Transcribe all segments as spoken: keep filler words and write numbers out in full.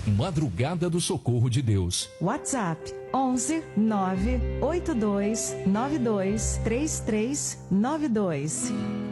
Madrugada do Socorro de Deus. WhatsApp onze nove oito dois nove dois três três nove dois.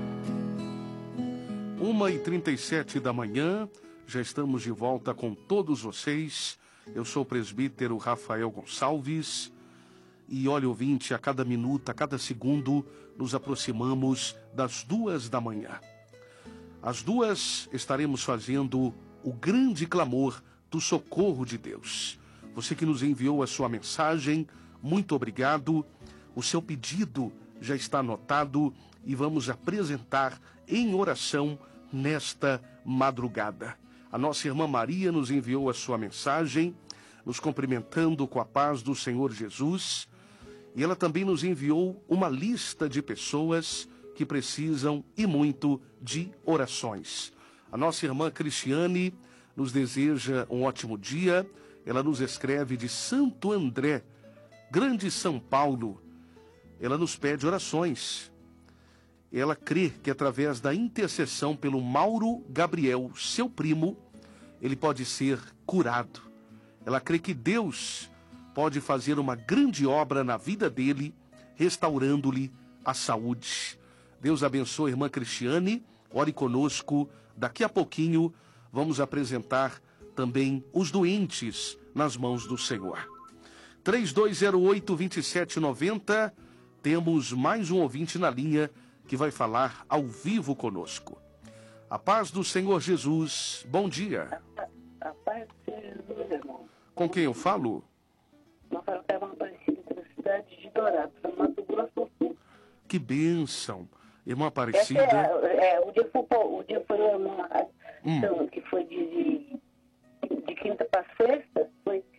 uma e trinta e sete da manhã, já estamos de volta com todos vocês. Eu sou o presbítero Rafael Gonçalves. E olha, ouvinte, a cada minuto, a cada segundo, nos aproximamos das duas da manhã. Às duas estaremos fazendo o grande clamor do socorro de Deus. Você que nos enviou a sua mensagem, muito obrigado. O seu pedido já está anotado e vamos apresentar em oração nesta madrugada. A nossa irmã Maria nos enviou a sua mensagem, nos cumprimentando com a paz do Senhor Jesus. E ela também nos enviou uma lista de pessoas que precisam e muito de orações. A nossa irmã Cristiane nos deseja um ótimo dia. Ela nos escreve de Santo André, Grande São Paulo. Ela nos pede orações. Ela crê que através da intercessão pelo Mauro Gabriel, seu primo, ele pode ser curado. Ela crê que Deus pode fazer uma grande obra na vida dele, restaurando-lhe a saúde. Deus abençoe a irmã Cristiane, ore conosco. Daqui a pouquinho vamos apresentar também os doentes nas mãos do Senhor. três dois zero oito, dois sete nove zero, temos mais um ouvinte na linha que vai falar ao vivo conosco. A paz do Senhor Jesus, bom dia. A, a paz do Senhor Jesus, irmão. Com quem eu falo? Rafael Tevão Aparecida, da cidade de Dourados, no Mato Grosso do Sul. Que bênção, irmã Essa Aparecida. é, é, o dia foi, o dia foi uma Hum. ação que foi de, de, de quinta para sexta,